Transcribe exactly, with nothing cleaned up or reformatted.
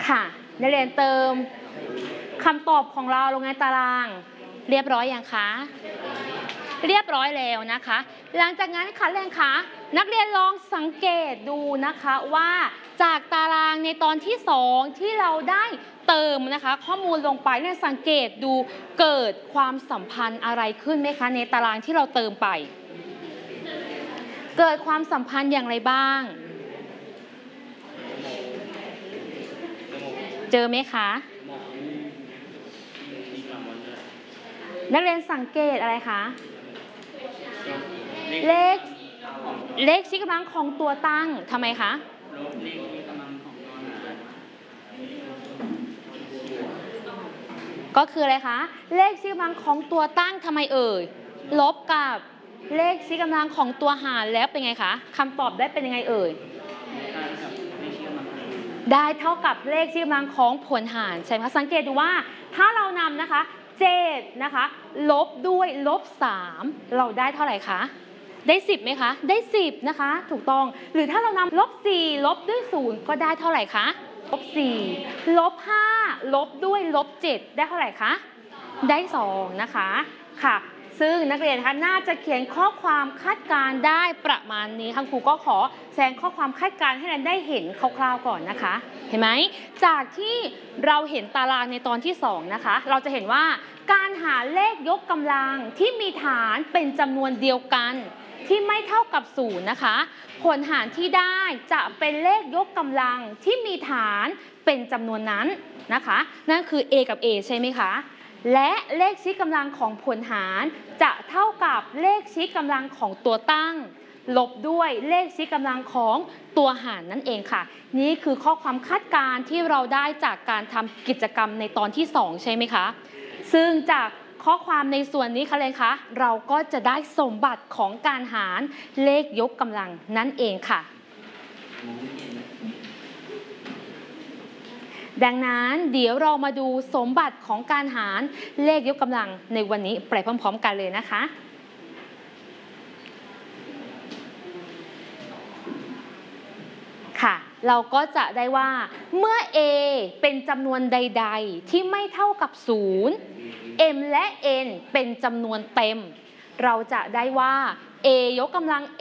ค่ะนักเรียนเติมคำตอบของเราลงในตารางเรียบร้อยยังคะเรียบร้อยแล้วนะคะหลังจากนั้นค่ะนักเรียนคะนักเรียนลองสังเกตดูนะคะว่าจากตารางในตอนที่สองที่เราได้เติมนะคะข้อมูลลงไปเนี่ยสังเกตดูเกิดความสัมพันธ์อะไรขึ้นไหมคะในตารางที่เราเติมไปเกิดความสัมพันธ์อย่างไรบ้างเจอไหมคะนักเรียนสังเกตอะไรคะเลขเลขชี้กำลังของตัวตั้งทำไมคะก็คืออะไรคะเลขชี้กำลังของตัวตั้งทำไมเอ่ยลบกับเลขชี้กำลังของตัวหารแล้วเป็นไงคะคำตอบได้เป็นยังไงเอ่ยได้เท่ากับเลขชี้กำลังของผลหารใช่ไหมคะสังเกตดูว่าถ้าเรานำนะคะเจ็ดนะคะลบด้วยลบสามเราได้เท่าไหร่คะได้สิบไหมคะได้สิบนะคะถูกต้องหรือถ้าเรานำลบสี่ลบด้วยศูนย์ก็ได้เท่าไหร่คะลบสี่ลบห้าลบด้วยลบเจ็ดได้เท่าไหร่คะได้สองนะคะค่ะซึ่งนักเรียนคะน่าจะเขียนข้อความคาดการณ์ได้ประมาณนี้ค่ะครูก็ขอแสดงข้อความคาดการณ์ให้เราได้เห็นคร่าวๆก่อนนะคะเห็นไหมจากที่เราเห็นตารางในตอนที่สองนะคะเราจะเห็นว่าการหาเลขยกกำลังที่มีฐานเป็นจำนวนเดียวกันที่ไม่เท่ากับศูนย์นะคะผลหารที่ได้จะเป็นเลขยกกำลังที่มีฐานเป็นจำนวนนั้นนะคะนั่นคือ a กับ a ใช่ไหมคะและเลขชี้กำลังของผลหารจะเท่ากับเลขชี้กำลังของตัวตั้งลบด้วยเลขชี้กำลังของตัวหารนั่นเองค่ะนี่คือข้อความคาดการณ์ที่เราได้จากการทำกิจกรรมในตอนที่สองใช่ไหมคะซึ่งจากข้อความในส่วนนี้ค่ะเลยคะเราก็จะได้สมบัติของการหารเลขยกกำลังนั่นเองค่ะดังนั้นเดี๋ยวเรามาดูสมบัติของการหารเลขยกกำลังในวันนี้ไปพร้อมๆกันเลยนะคะค่ะเราก็จะได้ว่าเมื่อ a เป็นจำนวนใดๆที่ไม่เท่ากับศูนย์ m และ n เป็นจำนวนเต็มเราจะได้ว่า a ยกกำลัง